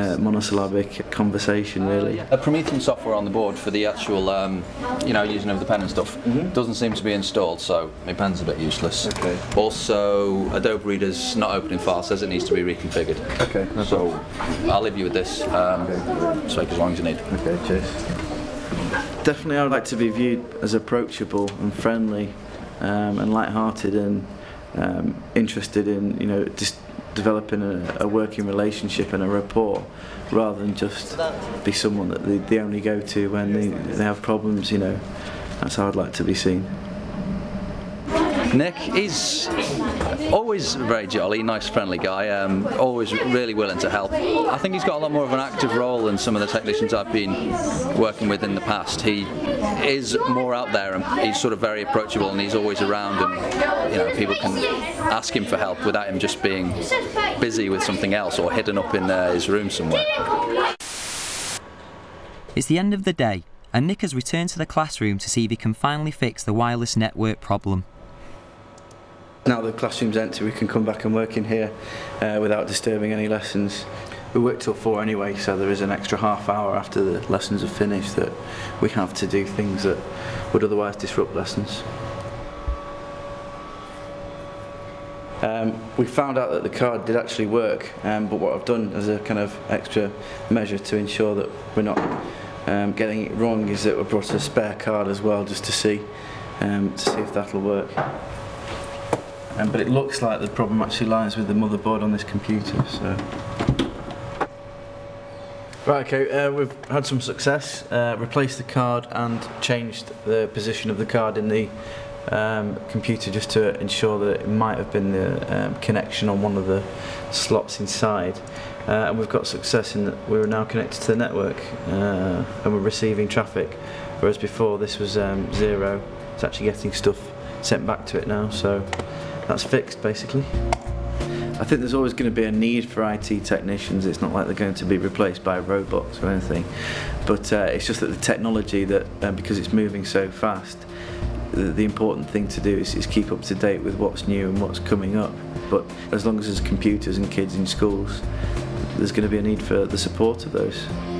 monosyllabic conversation, really. A Promethean software on the board for the actual, using of the pen and stuff doesn't seem to be installed, so my pen's a bit useless. Okay. Also, Adobe Reader's not opening file, says it needs to be reconfigured. Okay. So I'll leave you with this. Just make as long as you need. Okay, cheers. Definitely, I would like to be viewed as approachable and friendly, and light-hearted, and interested in just developing a working relationship and a rapport, rather than just be someone that they only go to when they have problems. That's how I'd like to be seen. Nick, he's always a very jolly, nice, friendly guy, always really willing to help. I think he's got a lot more of an active role than some of the technicians I've been working with in the past. He is more out there, and he's sort of very approachable, and he's always around, and people can ask him for help without him just being busy with something else or hidden up in his room somewhere. It's the end of the day, and Nick has returned to the classroom to see if he can finally fix the wireless network problem. Now the classroom's empty, we can come back and work in here without disturbing any lessons. We work till 4 anyway, so there is an extra half hour after the lessons are finished that we have to do things that would otherwise disrupt lessons. We found out that the card did actually work, but what I've done as a kind of extra measure to ensure that we're not getting it wrong is that we brought a spare card as well, just to see if that'll work. But it looks like the problem actually lies with the motherboard on this computer. So. Right, okay, we've had some success, replaced the card and changed the position of the card in the computer just to ensure that it might have been the connection on one of the slots inside. And we've got success in that we're now connected to the network and we're receiving traffic, whereas before this was 0. It's actually getting stuff sent back to it now, so that's fixed basically. I think there's always going to be a need for IT technicians. It's not like they're going to be replaced by robots or anything, but it's just that the technology, that because it's moving so fast, the important thing to do is keep up to date with what's new and what's coming up. But as long as there's computers and kids in schools, there's going to be a need for the support of those.